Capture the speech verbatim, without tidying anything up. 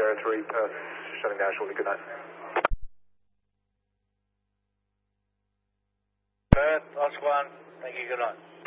zero three, Perth, shutting down shortly. Good night. Perth, Oscar one, thank you, good night.